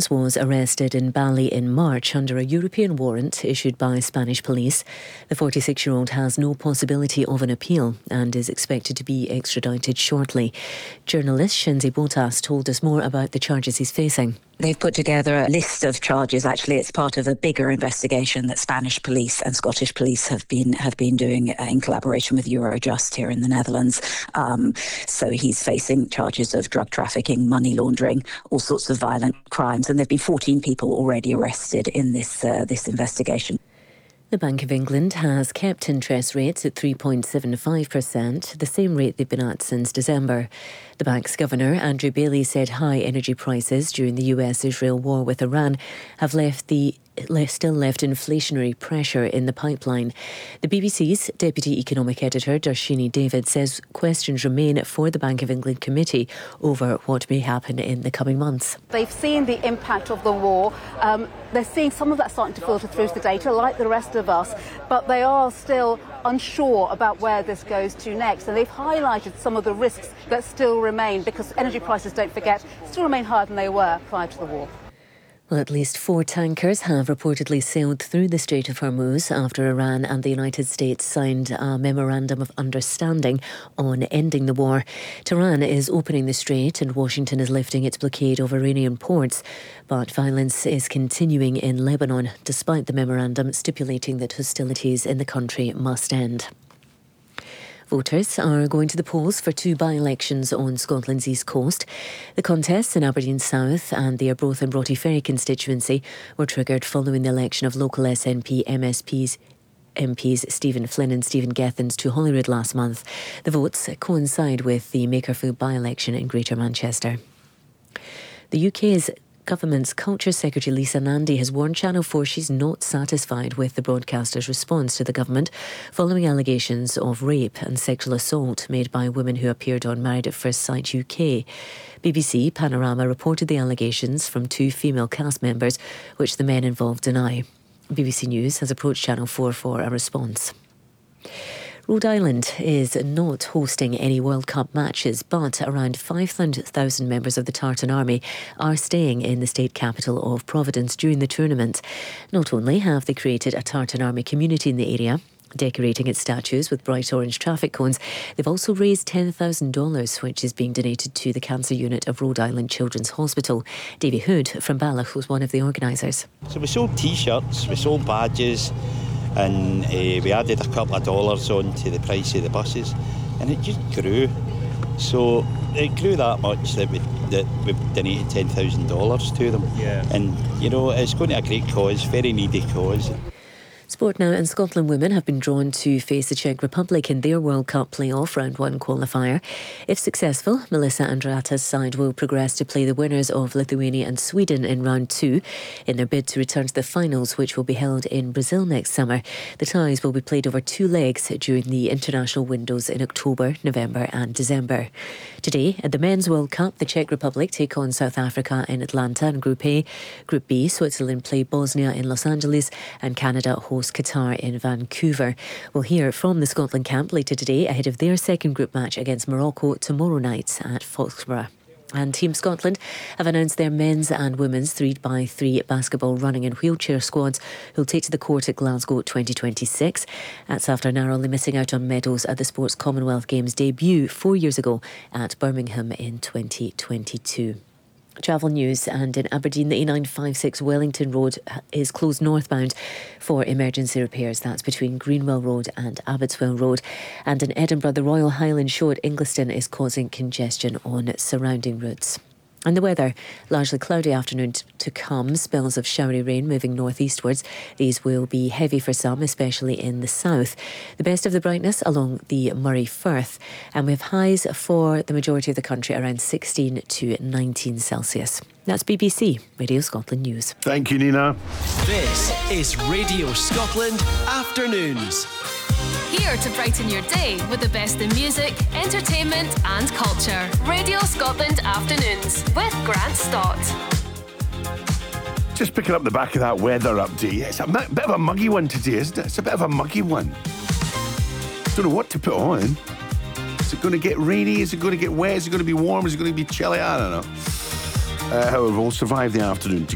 Collins was arrested in Bali in March under a European warrant issued by Spanish police. The 46-year-old has no possibility of an appeal and is expected to be extradited shortly. Journalist Shenzi Botas told us more about the charges he's facing. They've put together a list of charges. Actually, it's part of a bigger investigation that Spanish police and Scottish police have been doing in collaboration with Eurojust here in the Netherlands. So he's facing charges of drug trafficking, money laundering, all sorts of violent crimes, and there have been 14 people already arrested in this investigation. The Bank of England has kept interest rates at 3.75%, the same rate they've been at since December. The bank's governor, Andrew Bailey, said high energy prices during the US-Israel war with Iran have still left inflationary pressure in the pipeline. The BBC's Deputy Economic Editor, Darshini David, says questions remain for the Bank of England committee over what may happen in the coming months. They've seen the impact of the war. They're seeing some of that starting to filter through to the data, like the rest of us, but they are still unsure about where this goes to next. And they've highlighted some of the risks that still remain, because energy prices, don't forget, still remain higher than they were prior to the war. Well, at least 4 tankers have reportedly sailed through the Strait of Hormuz after Iran and the United States signed a memorandum of understanding on ending the war. Tehran is opening the strait and Washington is lifting its blockade of Iranian ports. But violence is continuing in Lebanon, despite the memorandum stipulating that hostilities in the country must end. Voters are going to the polls for 2 by-elections on Scotland's east coast. The contests in Aberdeen South and the Arbroath and Broughty Ferry constituency were triggered following the election of local SNP MPs Stephen Flynn and Stephen Gethins to Holyrood last month. The votes coincide with the Makerfield by-election in Greater Manchester. The UK's Government's Culture Secretary Lisa Nandy has warned Channel 4 she's not satisfied with the broadcaster's response to the government following allegations of rape and sexual assault made by women who appeared on Married at First Sight UK. BBC Panorama reported the allegations from 2 female cast members, which the men involved deny. BBC News has approached Channel 4 for a response. Rhode Island is not hosting any World Cup matches, but around 5,000 members of the Tartan Army are staying in the state capital of Providence during the tournament. Not only have they created a Tartan Army community in the area, decorating its statues with bright orange traffic cones, they've also raised $10,000, which is being donated to the cancer unit of Rhode Island Children's Hospital. Davy Hood from Ballach was one of the organisers. So we sold T-shirts, we sold badges, and we added a couple of dollars on to the price of the buses, and it just grew. So it grew that much that we donated $10,000 to them. Yeah. And, you know, it's going to a great cause, very needy cause. Sport now, and Scotland women have been drawn to face the Czech Republic in their World Cup playoff round 1 qualifier. If successful, Melissa Andrata's side will progress to play the winners of Lithuania and Sweden in round 2 in their bid to return to the finals, which will be held in Brazil next summer. The ties will be played over 2 legs during the international windows in October, November and December. Today, at the Men's World Cup, the Czech Republic take on South Africa in Atlanta in Group A. Group B, Switzerland play Bosnia in Los Angeles and Canada host Qatar in Vancouver. We'll hear from the Scotland camp later today ahead of their second group match against Morocco tomorrow night at Foxborough. And Team Scotland have announced their men's and women's 3x3 basketball running and wheelchair squads who'll take to the court at Glasgow 2026. That's after narrowly missing out on medals at the Sports Commonwealth Games debut 4 years ago at Birmingham in 2022. Travel news, and in Aberdeen, the A956 Wellington Road is closed northbound for emergency repairs. That's between Greenwell Road and Abbotswell Road. And in Edinburgh, the Royal Highland Show at Ingliston is causing congestion on surrounding routes. And the weather, largely cloudy afternoon to come, spells of showery rain moving northeastwards. These will be heavy for some, especially in the south. The best of the brightness along the Murray Firth. And we have highs for the majority of the country around 16 to 19 Celsius. That's BBC Radio Scotland News. Thank you, Nina. This is Radio Scotland Afternoons. Here to brighten your day with the best in music, entertainment and culture. Radio Scotland Afternoons with Grant Stott. Just picking up the back of that weather update. It's a bit of a muggy one today, isn't it? It's a bit of a muggy one. Don't know what to put on. Is it going to get rainy? Is it going to get wet? Is it going to be warm? Is it going to be chilly? I don't know. However, we'll survive the afternoon